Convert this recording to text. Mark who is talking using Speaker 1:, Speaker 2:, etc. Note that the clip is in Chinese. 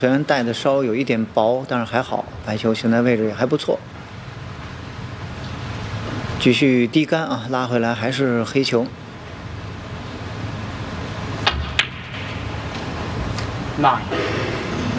Speaker 1: 虽然带的稍微有一点薄，但是还好，白球现在位置也还不错。继续低杆啊，拉回来还是黑球。
Speaker 2: 9